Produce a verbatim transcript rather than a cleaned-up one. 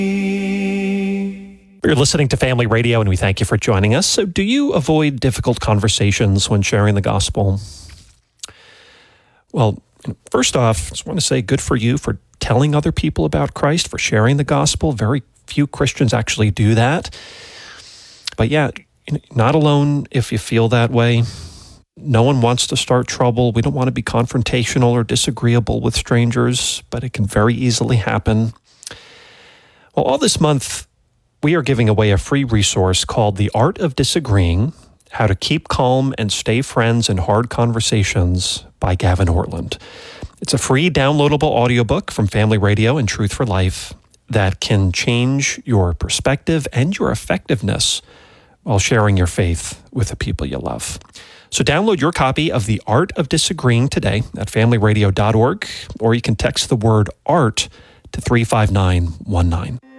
You're listening to Family Radio, and we thank you for joining us. So do you avoid difficult conversations when sharing the gospel? Well, first off, I just want to say good for you for telling other people about Christ, for sharing the gospel. Very few Christians actually do that. But yeah, not alone if you feel that way. No one wants to start trouble. We don't want to be confrontational or disagreeable with strangers, but it can very easily happen. Well, all this month, we are giving away a free resource called The Art of Disagreeing, How to Keep Calm and Stay Friends in Hard Conversations by Gavin Ortlund. It's a free downloadable audiobook from Family Radio and Truth for Life that can change your perspective and your effectiveness while sharing your faith with the people you love. So download your copy of The Art of Disagreeing today at family radio dot org, or you can text the word ART to three five nine one nine.